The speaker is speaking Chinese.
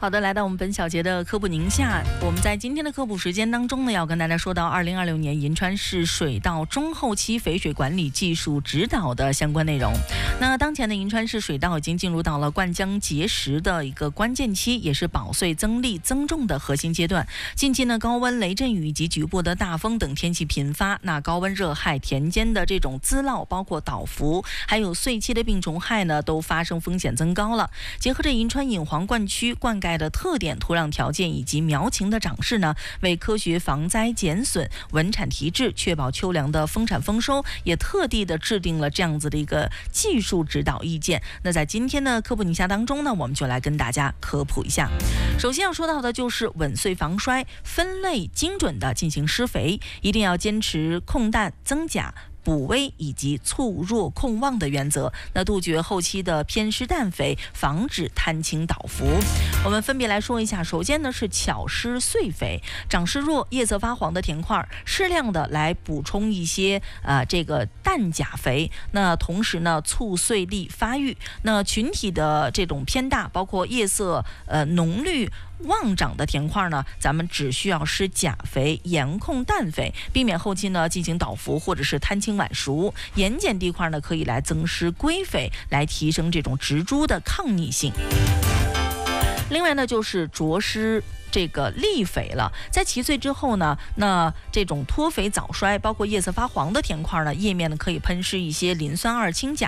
好的，来到我们本小节的科普宁夏，我们在今天的科普时间当中呢，要跟大家说到2026年银川市水稻中后期肥水管理技术指导的相关内容。那当前的银川市水稻已经进入到了灌浆结实的一个关键期，也是保穗增粒增重的核心阶段。近期呢，高温、雷阵雨以及局部的大风等天气频发，那高温热害田间的这种滋涝，包括倒伏，还有穗期的病虫害呢，都发生风险增高了。结合着银川引黄灌区灌溉的特点、土壤条件以及苗情的长势呢，为科学防灾减损、稳产提质，确保秋粮的丰产丰收，也特地的制定了这样子的一个技术指导意见。那在今天的科普宁夏当中呢，我们就来跟大家科普一下。首先要说到的就是稳穗防衰，分类精准的进行施肥，一定要坚持控氮增钾、补微以及促弱控旺的原则，那杜绝后期的偏施氮肥，防止滩青倒伏。我们分别来说一下，首先呢是巧施穗肥，长势弱、叶色发黄的田块，适量的来补充一些这个氮钾肥，那同时呢促穗粒发育。那群体的这种偏大，包括叶色浓绿旺长的田块呢，咱们只需要施钾肥，严控氮肥，避免后期呢进行倒伏或者是滩青晚熟。盐碱地块呢，可以来增施硅肥，来提升这种植株的抗逆性。另外呢，就是着施这个粒肥了，在齐穗之后呢，那这种脱肥早衰，包括叶色发黄的田块呢，叶面呢可以喷施一些磷酸二氢钾